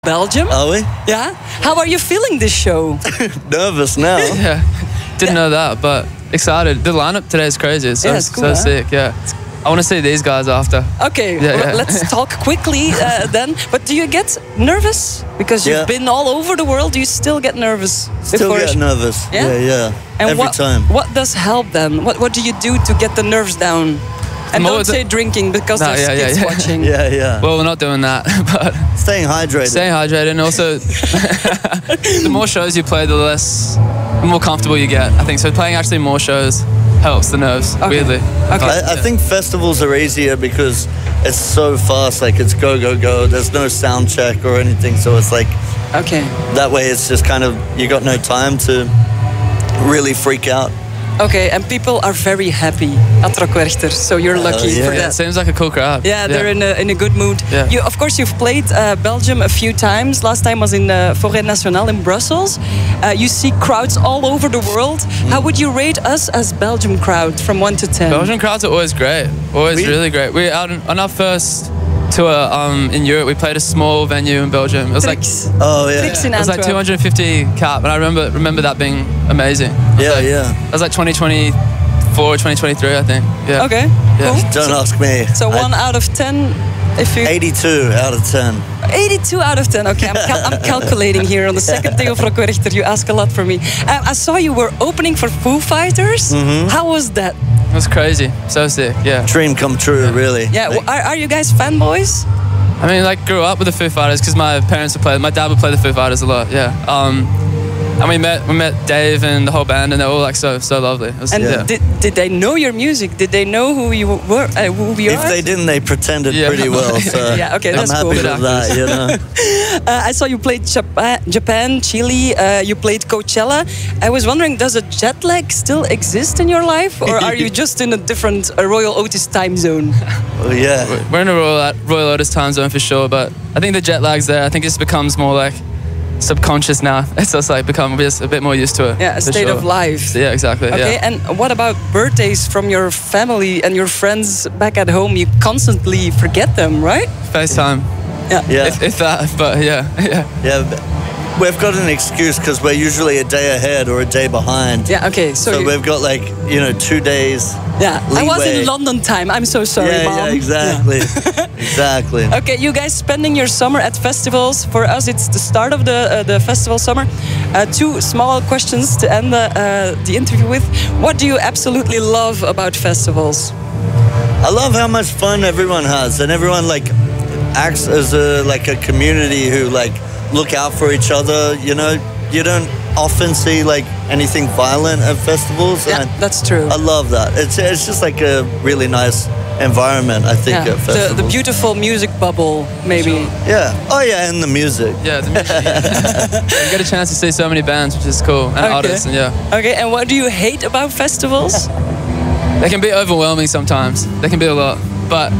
Belgium. Are we? Yeah. How are you feeling this show? Nervous now. Yeah, didn't know that, but excited. The lineup today is crazy. It's so, Yeah, it's cool, so huh? sick. Yeah, I want to see these guys after. Okay, Yeah, yeah. let's talk quickly then. But do you get nervous? Because you've Yeah. been all over the world, do you still get nervous? Still before get nervous. Yeah? Yeah. And Every what, time. What does help then? What do you do to get the nerves down? And More don't say drinking because No, there's yeah, kids yeah. watching. Yeah. Well, we're not doing that, but Staying hydrated. staying hydrated, and also the more shows you play, the more comfortable you get. I think so. Playing actually more shows helps the nerves. Okay. Weirdly. Okay. I think festivals are easier because it's so fast. Like it's go, go, go. There's no sound check or anything. So it's like Okay. that way. It's just kind of you got no time to really freak out. Okay, and people are very happy at Rockwerchter, so you're lucky yeah. for Yeah, that. it seems like a cool crowd. Yeah, they're in a good mood. Yeah. You, of course, you've played Belgium a few times. Last time was in Forêt Nationale in Brussels. You see crowds all over the world. How would you rate us as Belgium crowd from 1 to 10? Belgian crowds are always great. Always We- really great. We out on our first tour in Europe. We played a small venue in Belgium. It was like Tricks. Oh yeah. Tricks in it was like Antwerp. 250 cap, and I remember that being amazing. Yeah. It was like 2024, 2023, I think. Yeah. Okay, Yeah. cool. Don't ask me. So 1 out of 10, if you... 82 out of 10. 82 out of 10. Okay, I'm calculating here on the second day of Rockwerchter. You ask a lot from me. I saw you were opening for Foo Fighters. How was that? It was crazy. So sick. Yeah. Dream come true, really. Yeah, Like, are you guys fanboys? I mean, like, grew up with the Foo Fighters because my parents would play. My dad would play the Foo Fighters a lot. Yeah. And we met Dave and the whole band, and they're all like so lovely. It was, And yeah. did they know your music? Did they know who you were? Who you if are? they didn't, they pretended Yeah. pretty well. So Yeah, okay, I'm that's happy cool. with that. You know. I saw you played Japan, Chile. You played Coachella. I was wondering, does a jet lag still exist in your life, or are you just in a different Royal Otis time zone? Oh, yeah. We're in a Royal Otis time zone for sure, but I think the jet lag's there. I think it just becomes more like subconscious now. It's just like we're just a bit more used to it. Yeah, a for state sure. of life. Yeah, exactly. Okay, Yeah. and what about birthdays from your family and your friends back at home? You constantly forget them, right? FaceTime, Yeah. if that. But yeah. Yeah. We've got an excuse because we're usually a day ahead or a day behind. Yeah, okay. So, So you- we've got 2 days. yeah, I was leeway. in London time. I'm so sorry, Yeah, Mom. yeah, exactly. Exactly. Okay, you guys spending your summer at festivals. For us, it's the start of the festival summer. Two small questions to end the interview with. What do you absolutely love about festivals? I love how much fun everyone has, and everyone acts as a community who look out for each other. You know, you don't often see anything violent at festivals. Yeah, and that's true. I love that. It's just a really nice environment. I think at festivals. the beautiful music bubble, maybe. Yeah. Oh yeah, and the music. Yeah. You get a chance to see so many bands, which is cool, and Okay. artists, and yeah. Okay, and what do you hate about festivals? They can be overwhelming sometimes. They can be a lot. But,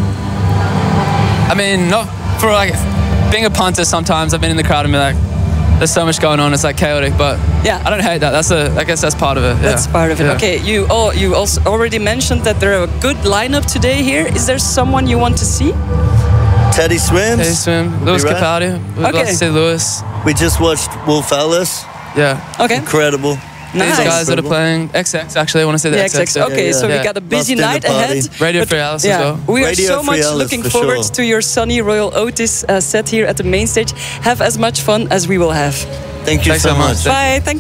I mean, not for being a punter sometimes, I've been in the crowd and been like, there's so much going on, it's chaotic, but Yeah. I don't hate that. I guess that's part of it. Yeah. That's part of it. Yeah. Okay, you also already mentioned that there are a good lineup today here. Is there someone you want to see? Teddy Swims. Hey, Swim, Lewis Be right. Capaldi. We'd love Okay. to see Lewis. We just watched Wolf Alice. Yeah. Okay. Incredible. Nice. These guys that are playing XX, actually, I want to see the The XX. XX. Okay, yeah. so we Yeah. got a busy Lost in night the party. ahead. Radio but- Free Alice yeah, as well. we are Radio so Free much Alice, looking for forward sure. to your sunny Royal Otis set here at the main stage. Have as much fun as we will have. Thank you Thanks so so much. much. Bye. Thank